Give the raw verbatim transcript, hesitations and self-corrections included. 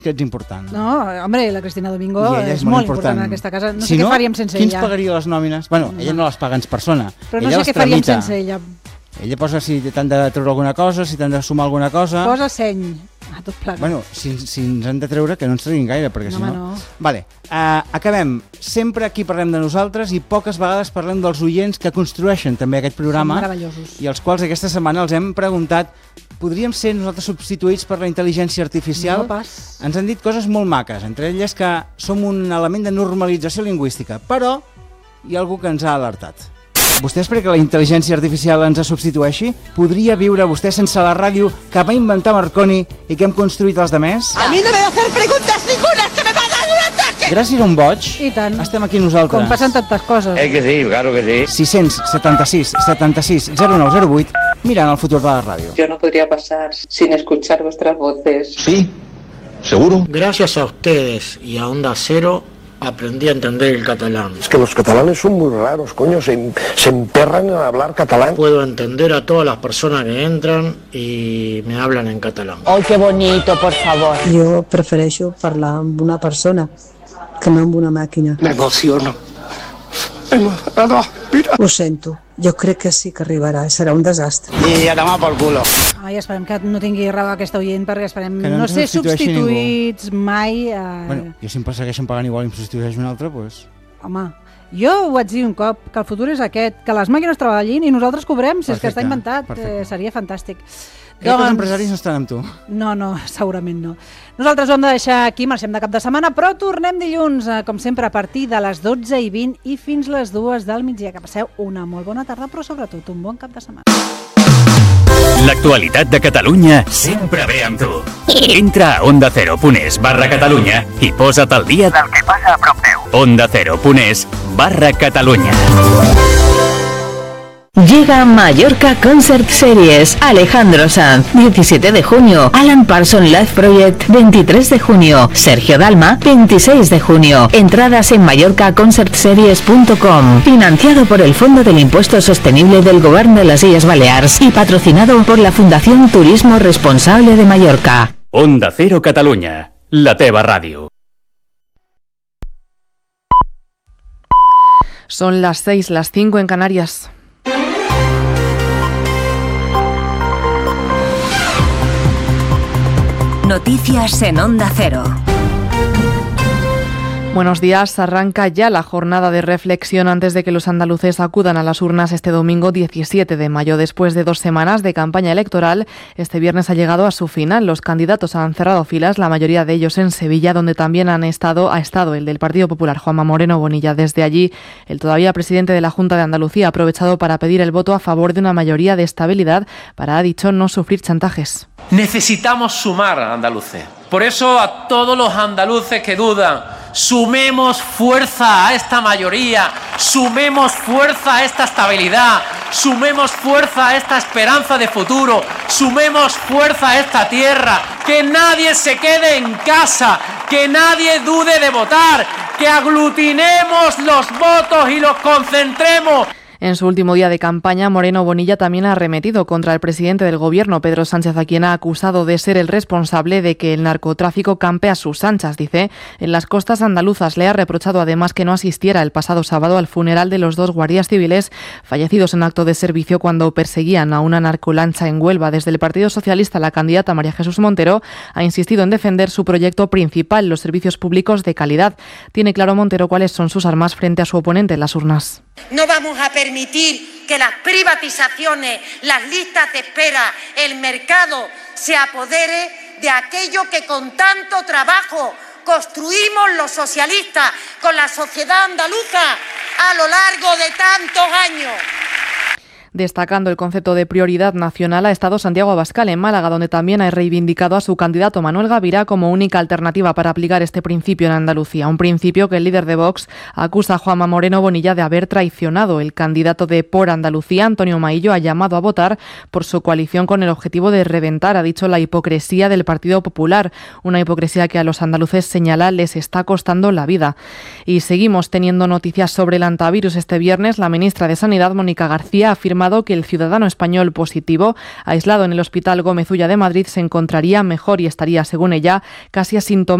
que ets important. No, home, la Cristina Domingo és, és molt molt important. important en aquesta casa. No si sé no, què faríem sense qui ella. Qui ens pagaria les nòmines? Bueno, ella no les paga en persona. Però no ella sé què faríem tramita. sense ella. Ella posa si t'han de treure alguna cosa, si t'han de sumar alguna cosa... Posa seny a tot plegat. Bueno, si, si ens han de treure, que no ens treguin gaire, perquè no, si no... no. Vale, uh, acabem. Sempre aquí parlem de nosaltres i poques vegades parlem dels oients que construeixen també aquest programa. Són meravellosos. I els quals aquesta setmana els hem preguntat: podríem ser nosaltres substituïts per la intel·ligència artificial? No pas. Ens han dit coses molt maques, entre elles que som un element de normalització lingüística, però hi ha algú que ens ha alertat. Vostè espera que la intel·ligència artificial ens substitueixi? Podria viure vostè sense la ràdio que va inventar Marconi i que hem construït els demés? A mi no me va a hacer preguntas ninguna, que me va a dar un ataque! Gràcies a un boig, I tant. estem aquí nosaltres. Com passen tantes coses. Eh que sí, claro que sí. sis setanta sis setanta sis zero nou zero vuit, mirant el futur de la ràdio. Yo no podría pasar sin escuchar vuestras voces. Sí, seguro. Gracias a ustedes y a Onda Cero aprendí a entender el catalán. Es que los catalanes son muy raros, coño, se, se emperran en hablar catalán. Puedo entender a todas las personas que entran y me hablan en catalán. ¡Ay, qué bonito, por favor! Jo prefereixo parlar amb una persona que no amb una màquina. Me emociono. Ho sento, jo crec que sí que arribarà, serà un desastre. Y a tomar por culo. Ai, esperem que no tingui raó aquesta oient, perquè esperem Que no no, ens ser substitueixi substituïts mai. Eh... Bueno, jo si em segueixen pagant igual i em substitueix un altre, doncs... Home, jo ho vaig dir un cop, que el futur és aquest, que les màquines treballin i nosaltres cobrem, si és que està inventat, eh, seria fantàstic. Crec que els empresaris no estan amb tu. No, no, segurament no. Nosaltres ho hem de deixar aquí, marxem de cap de setmana, però tornem dilluns, eh, com sempre, a partir de les dotze i vint i fins les dues del migdia. Que passeu una molt bona tarda, però sobretot un bon cap de setmana. L'actualitat de Catalunya sempre ve amb tu. Entra a onda cero punt es barra Catalunya i posa't al dia del que passa a prop teu. onda cero punt es barra Catalunya. Llega Mallorca Concert Series, Alejandro Sanz, diecisiete de junio, Alan Parsons Live Project, veintitrés de junio, Sergio Dalma, veintiséis de junio. Entradas en mallorca concert series punto com, financiado por el Fondo del Impuesto Sostenible del Gobierno de las Illes Balears y patrocinado por la Fundación Turismo Responsable de Mallorca. Onda Cero Catalunya, la teva ràdio. Son las seis, las cinco en Canarias. Noticias en Onda Cero. Buenos días. Arranca ya la jornada de reflexión antes de que los andaluces acudan a las urnas este domingo diecisiete de mayo. Después de dos semanas de campaña electoral, este viernes ha llegado a su final. Los candidatos han cerrado filas, la mayoría de ellos en Sevilla, donde también han estado, ha estado el del Partido Popular, Juanma Moreno Bonilla. Desde allí, el todavía presidente de la Junta de Andalucía ha aprovechado para pedir el voto a favor de una mayoría de estabilidad para, ha dicho, no sufrir chantajes. Necesitamos sumar a andaluces. Por eso, a todos los andaluces que dudan, sumemos fuerza a esta mayoría, sumemos fuerza a esta estabilidad, sumemos fuerza a esta esperanza de futuro, sumemos fuerza a esta tierra, que nadie se quede en casa, que nadie dude de votar, que aglutinemos los votos y los concentremos. En su último día de campaña, Moreno Bonilla también ha arremetido contra el presidente del Gobierno, Pedro Sánchez, a quien ha acusado de ser el responsable de que el narcotráfico campe a sus anchas, dice, en las costas andaluzas. Le ha reprochado además que no asistiera el pasado sábado al funeral de los dos guardias civiles fallecidos en acto de servicio cuando perseguían a una narcolancha en Huelva. Desde el Partido Socialista, la candidata María Jesús Montero ha insistido en defender su proyecto principal, los servicios públicos de calidad. Tiene claro Montero cuáles son sus armas frente a su oponente en las urnas. No vamos a permitir que las privatizaciones, las listas de espera, el mercado se apodere de aquello que con tanto trabajo construimos los socialistas con la sociedad andaluza a lo largo de tantos años. Destacando el concepto de prioridad nacional, ha estado Santiago Abascal en Málaga, donde también ha reivindicado a su candidato Manuel Gavirá como única alternativa para aplicar este principio en Andalucía. Un principio que el líder de Vox acusa a Juanma Moreno Bonilla de haber traicionado. El candidato de Por Andalucía, Antonio Maillo, ha llamado a votar por su coalición con el objetivo de reventar, ha dicho, la hipocresía del Partido Popular. Una hipocresía que a los andaluces, señala, les está costando la vida. Y seguimos teniendo noticias sobre el hantavirus. Este viernes, la ministra de Sanidad, Mónica García, afirma confirmado que el ciudadano español positivo, aislado en el Hospital Gómez Ulla de Madrid, se encontraría mejor y estaría, según ella, casi asintomático